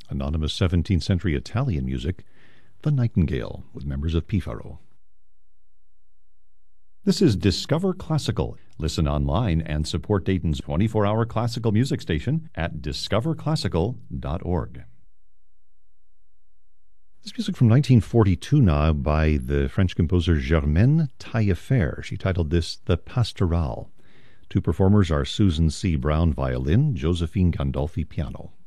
Anonymous 17th century Italian music, The Nightingale, with members of Pifaro. This is Discover Classical. Listen online and support Dayton's 24-hour classical music station at discoverclassical.org. This music from 1942 now by the French composer Germaine Taillefer. She titled this The Pastorale. Two performers are Susan C. Brown, violin, Josephine Gandolfi, piano.